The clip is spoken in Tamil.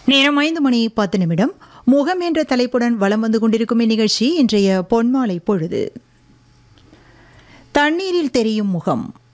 நேரம் 5:10 முகம் என்ற தலைப்புடன் வலம் வந்து கொண்டிருக்கும் இந்நிகழ்ச்சி இன்றைய பொன்மாலை பொழுது. தண்ணீரில் தெரியும் முகம்